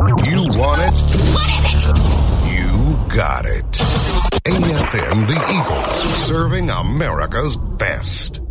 You want it? What is it? You got it. AFM The Eagle, serving America's best.